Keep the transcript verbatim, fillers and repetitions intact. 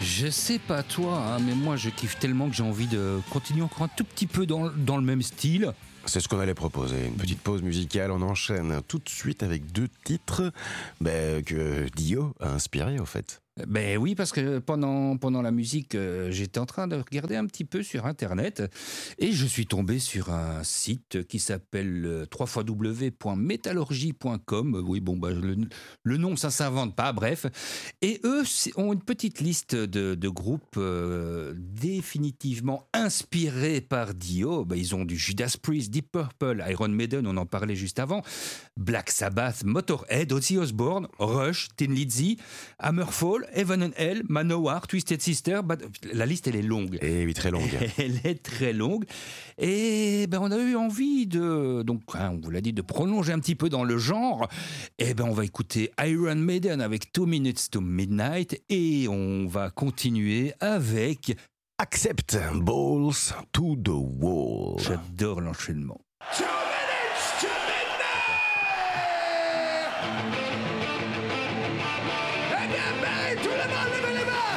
Je sais pas toi, hein, mais moi je kiffe tellement que j'ai envie de continuer encore un tout petit peu dans, dans le même style. C'est ce qu'on allait proposer, une petite pause musicale, on enchaîne tout de suite avec deux titres bah, que Dio a inspiré au fait. Ben oui, parce que pendant, pendant la musique, euh, j'étais en train de regarder un petit peu sur Internet et je suis tombé sur un site qui s'appelle euh, w w w point métallurgie point com. Oui, bon, bah, le, le nom, ça s'invente pas, bref. Et eux c'est- ont une petite liste de, de groupes euh, définitivement inspirés par Dio. Ben, ils ont du Judas Priest, Deep Purple, Iron Maiden, on en parlait juste avant, Black Sabbath, Motorhead, Ozzy Osbourne, Rush, Tin Lizzy, Hammerfall, Heaven and Hell, Manowar, Twisted Sister. Bah, la liste, elle est longue. Et oui, très longue. Elle est très longue. Et ben, on a eu envie de, donc, hein, on vous l'a dit, de prolonger un petit peu dans le genre. Et ben, on va écouter Iron Maiden avec Two Minutes to Midnight. Et on va continuer avec... Accept Balls to the Wall. J'adore l'enchaînement.